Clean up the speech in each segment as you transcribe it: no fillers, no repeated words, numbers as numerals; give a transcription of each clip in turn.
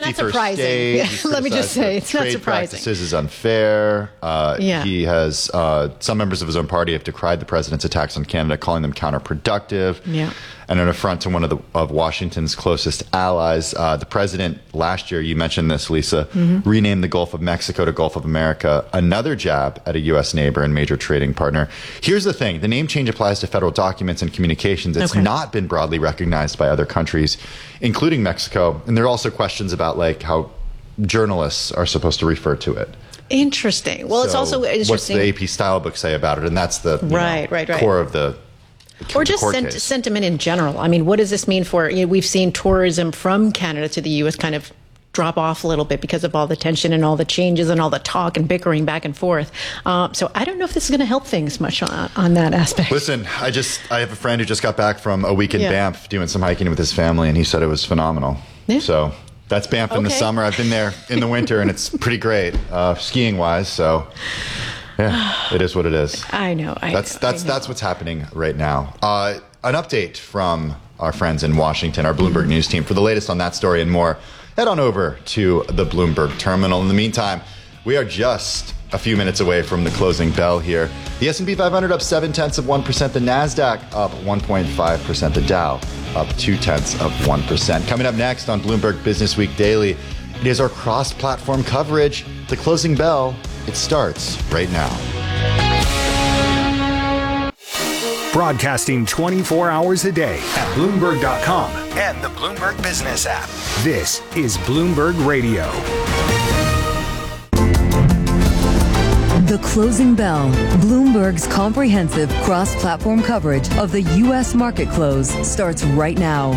not 51st surprising. state. Let me just say, it's not trade surprising. practices is unfair. Yeah. He has some members of his own party have decried the president's attacks on Canada, calling them counterproductive. Yeah. And an affront to one of Washington's closest allies. The president last year, you mentioned this, Lisa, renamed the Gulf of Mexico to Gulf of America, another jab at a U.S. neighbor and major trading partner. Here's the thing. The name change applies to federal documents and communications. It's not been broadly recognized by other countries, including Mexico. And there are also questions about like how journalists are supposed to refer to it. Interesting. Well, it's also interesting. What's the AP style book say about it? And that's the right. core of the or just sentiment in general. I mean, what does this mean for, we've seen tourism from Canada to the U.S. kind of drop off a little bit because of all the tension and all the changes and all the talk and bickering back and forth. So I don't know if this is going to help things much on that aspect. Listen, I have a friend who just got back from a week in Banff doing some hiking with his family, and he said it was phenomenal. Yeah. So that's Banff in the summer. I've been there in the winter, and it's pretty great skiing-wise. So yeah, it is what it is. I know. That's what's happening right now. An update from our friends in Washington, our Bloomberg News team. For the latest on that story and more, head on over to the Bloomberg terminal. In the meantime, we are just a few minutes away from the closing bell here. The S&P 500 up 0.7%. The NASDAQ up 1.5%. The Dow up 0.2%. Coming up next on Bloomberg Business Week Daily, it is our cross-platform coverage. The closing bell, it starts right now. Broadcasting 24 hours a day at Bloomberg.com and the Bloomberg Business app. This is Bloomberg Radio. The Closing Bell, Bloomberg's comprehensive cross-platform coverage of the U.S. market close starts right now.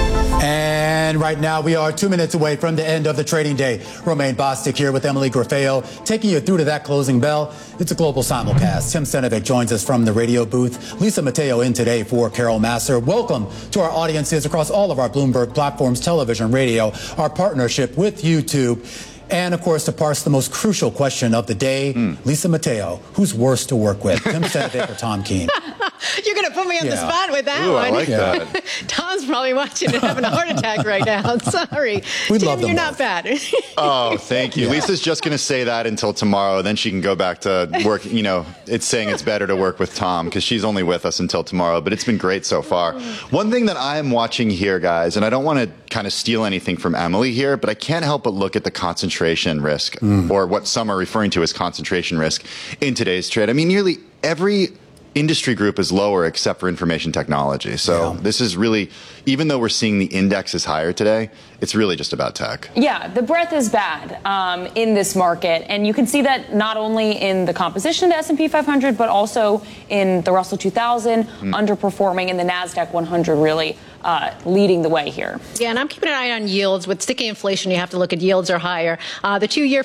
And right now, we are 2 minutes away from the end of the trading day. Romaine Bostick here with Emily Grafeo, taking you through to that closing bell. It's a global simulcast. Tim Senovic joins us from the radio booth. Lisa Mateo in today for Carol Masser. Welcome to our audiences across all of our Bloomberg platforms, television, radio, our partnership with YouTube. And, of course, to parse the most crucial question of the day, Lisa Mateo, who's worse to work with, Tim Senovic or Tom Keene? You're going to put me on the spot with that one. I like that. Tom's probably watching and having a heart attack right now. I'm sorry. Tim, you're not bad. Oh, thank you. Lisa's just going to say that until tomorrow. Then she can go back to work. It's saying it's better to work with Tom because she's only with us until tomorrow. But it's been great so far. One thing that I am watching here, guys, and I don't want to kind of steal anything from Emily here, but I can't help but look at the concentration risk, or what some are referring to as concentration risk in today's trade. I mean, nearly every industry group is lower except for information technology. So this is really, even though we're seeing the index is higher today, it's really just about tech. Yeah, the breadth is bad in this market. And you can see that not only in the composition of the S&P 500, but also in the Russell 2000 underperforming, and the NASDAQ 100 really leading the way here. Yeah, and I'm keeping an eye on yields. With sticky inflation, you have to look at yields are higher. The 2-year,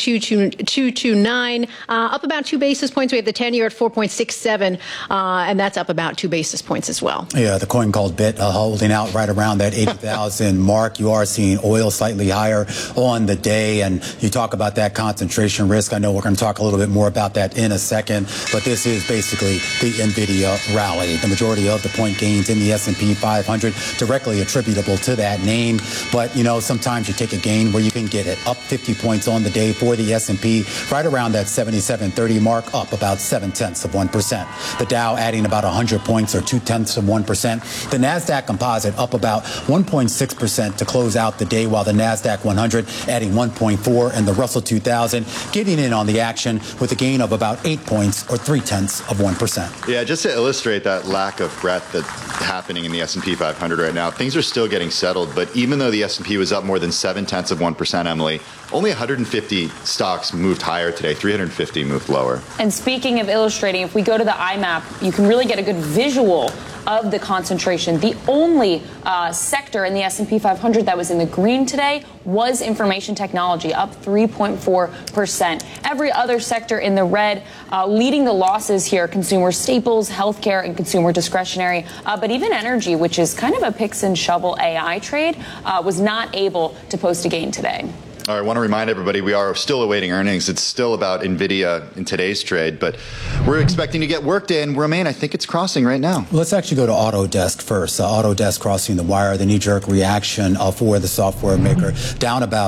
4.229, up about 2 basis points. We have the 10-year at 4.67, and that's up about 2 basis points as well. Yeah, the coin called BIT holding out right around that 80,000 mark. You are seeing oil slightly higher on the day, and you talk about that concentration risk. I know we're going to talk a little bit more about that in a second, but this is basically the NVIDIA rally. The majority of the point gains in the S&P 500 directly attributable to that name. But, sometimes you take a gain where you can get it up 50 points on the day for the S&P, right around that 7730 mark, up about 0.7%. The Dow adding about 100 points or 0.2%. The NASDAQ composite up about 1.6% to close out the day, while the NASDAQ 100 adding 1.4, and the Russell 2000 getting in on the action with a gain of about 8 points or 0.3%. Yeah, just to illustrate that lack of breadth that's happening in the S&P 500 right now, things are still getting settled. But even though the S&P was up more than 0.7%, Emily, only 150 stocks moved higher today. 350 moved lower. And speaking of illustrating, if we go to the IMAP, you can really get a good visual of the concentration. The only sector in the S&P 500 that was in the green today was information technology, up 3.4%. Every other sector in the red, leading the losses here: consumer staples, healthcare, and consumer discretionary. But even energy, which is kind of a picks and shovel AI trade, was not able to post a gain today. All right, I want to remind everybody we are still awaiting earnings. It's still about NVIDIA in today's trade, but we're expecting to get worked in. Romaine, I think it's crossing right now. Let's actually go to Autodesk first. Autodesk crossing the wire, the knee-jerk reaction for the software maker, down about